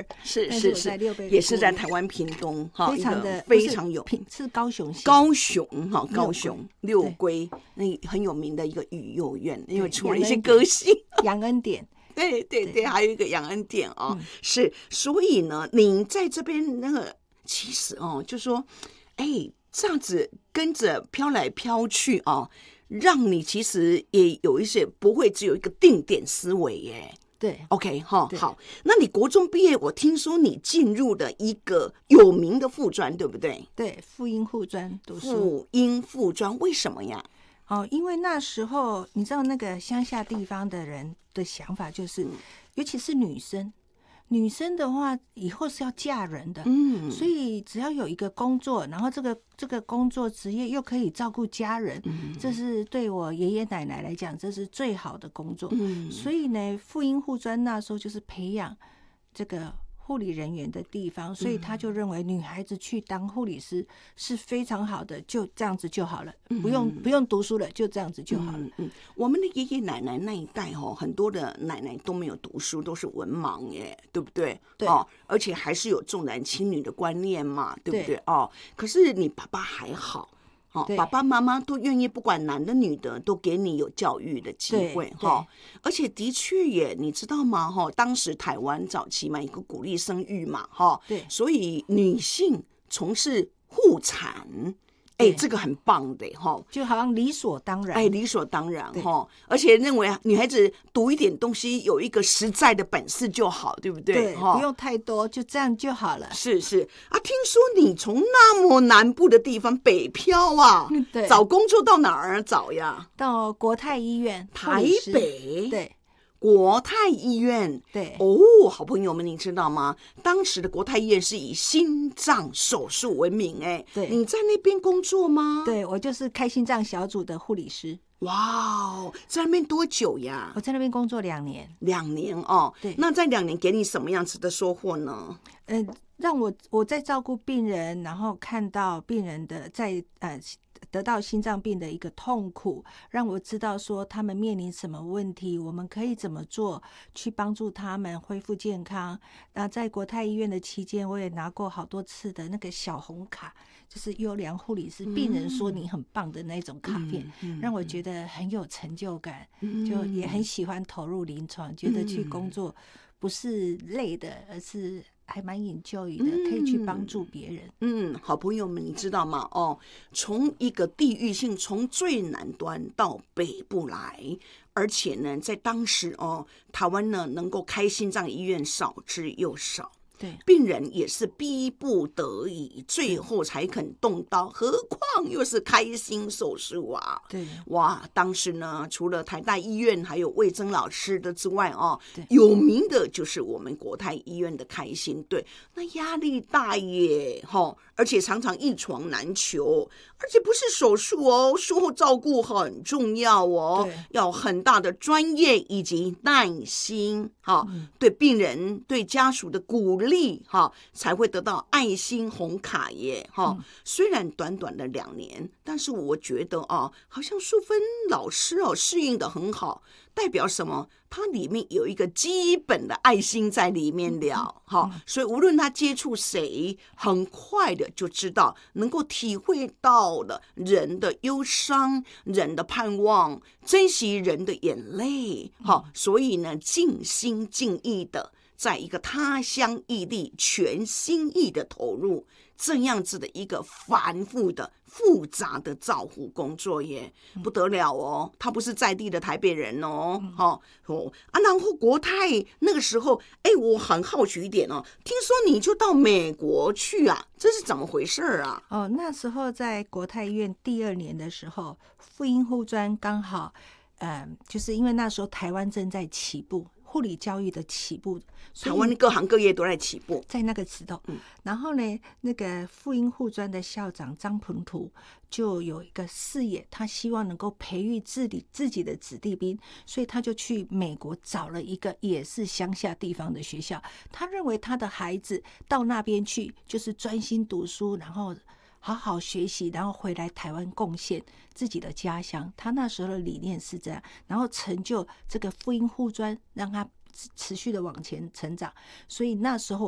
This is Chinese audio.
儿， 是但是我是在六倍也是在台湾屏东哈， 非常的非常有是高雄县， 高雄哈，高雄六对龟那很有名的一个育幼院，因为对出了一些歌星。 杨恩典， 对对对，还有一个杨恩典哦，是，所以呢，你在这边那个，其实哦，就说，哎，这样子跟着飘来飘去哦，让你其实也有一些不会只有一个定点思维耶。 对 OK 哈， 对好，那你国中毕业，我听说你进入了一个有名的附专，对不对？ 对，妇婴护专读书。 妇婴附专，为什么呀？ 哦，因为那时候你知道那个乡下地方的人的想法就是，尤其是女生。女生的话，以后是要嫁人的，所以只要有一个工作，然后这个工作职业又可以照顾家人，这是对我爷爷奶奶来讲，这是最好的工作。所以呢，妇婴护专那时候就是培养这个护理人员的地方，所以他就认为女孩子去当护理师是非常好的，就这样子就好了，不用读书了，就这样子就好了。 我们的爷爷奶奶那一代哦，很多的奶奶都没有读书，都是文盲耶，对不对？ 对哦，而且还是有重男轻女的观念嘛，对不对？哦，可是你爸爸还好。哦，爸爸妈妈都愿意，不管男的女的，都给你有教育的机会哈。而且的确也，你知道吗？哈，当时台湾早期嘛，一个鼓励生育嘛，哈， 对， 所以女性从事护产。哎，这个很棒的哈， 就好像理所当然。 哎，理所当然哈，而且认为女孩子读一点东西，有一个实在的本事就好，对不对？ 对，不用太多，就这样就好了。 是啊，听说你从那么南部的地方北漂啊， 对， 找工作到哪儿找呀？ 到国泰医院， 台北。 对。 国泰医院， 对哦，好朋友们，你知道吗？当时的国泰医院是以心脏手术闻名，哎， 对， 你在那边工作吗？ 对，我就是开心脏小组的护理师。 哇哦，在那边多久呀？ 我在那边工作2年。 2年哦， 对。 那在2年给你什么样子的收获呢？ 让我在照顾病人，然后看到病人的得到心脏病的一个痛苦，让我知道说他们面临什么问题，我们可以怎么做去帮助他们恢复健康。那在国泰医院的期间，我也拿过好多次的那个小红卡，就是优良护理师，病人说你很棒的那种卡片，让我觉得很有成就感，就也很喜欢投入临床，觉得去工作不是累的，而是还蛮enjoy的，可以去帮助别人。 好朋友们，你知道吗？哦，从一个地域性，从最南端到北部来，而且呢，在当时哦，台湾呢能够开心脏医院少之又少。 对， 病人也是逼不得已，最后才肯动刀，何况又是开心手术啊！ 对， 哇，当时呢，除了台大医院还有魏征老师的之外哦，有名的就是我们国泰医院的开心队，那压力大耶，而且常常一床难求，而且不是手术哦，术后照顾很重要哦，要很大的专业以及耐心，对病人对家属的鼓励，才会得到爱心红卡耶，虽然短短的2年，但是我觉得好像淑芬老师适应的很好，代表什么？它里面有一个基本的爱心在里面了，所以无论他接触谁，很快的就知道，能够体会到了人的忧伤、人的盼望，珍惜人的眼泪，所以呢，尽心尽意的，在一个他乡异地，全心意的投入。这样子的一个繁复的复杂的照护工作耶，不得了哦！他不是在地的台北人哦，然后国泰那个时候，我很好奇一点哦，听说你就到美国去啊，这是怎么回事啊？ 那时候在国泰医院第2年的时候，妇婴护专刚好，就是因为那时候台湾正在起步。护理教育的起步， 台湾各行各业都在起步， 在那个时候，然后呢，那个妇婴护专的校长张鹏图就有一个视野，他希望能够培育自己的子弟兵，所以他就去美国找了一个也是乡下地方的学校，他认为他的孩子到那边去就是专心读书，然后好好学习，然后回来台湾贡献自己的家乡。他那时候的理念是这样，然后成就这个妇婴护专，让他持续的往前成长。所以那时候